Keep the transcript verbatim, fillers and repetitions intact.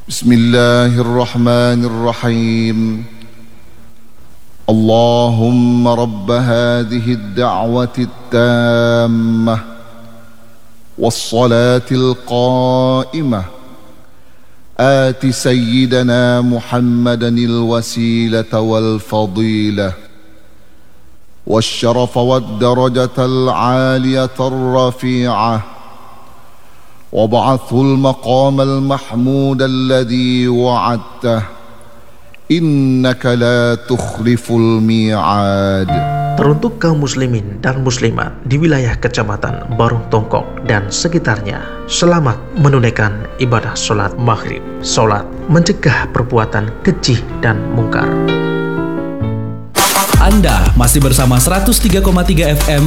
بسم الله الرحمن الرحيم اللهم رب هذه الدعوة التامة والصلاة القائمة آت سيدنا محمدا الوسيلة والفضيلة والشرف والدرجة العالية الرفيعة وابعثه المقام المحمود الذي وعدته إنك لا تخلف الميعاد. Teruntuk kaum muslimin dan muslimat di wilayah Kecamatan Barung Tongkok dan sekitarnya, selamat menunaikan ibadah sholat maghrib. Sholat mencegah perbuatan keji dan mungkar. Anda masih bersama seratus tiga koma tiga F M